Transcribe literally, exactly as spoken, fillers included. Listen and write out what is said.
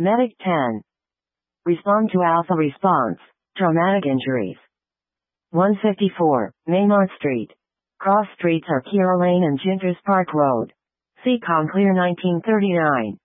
Medic ten. Respond to Alpha Response. Traumatic injuries. one fifty-four, Maymont Street. Cross streets are Kira Lane and Gingers Park Road. Seacon Clear nineteen thirty-nine.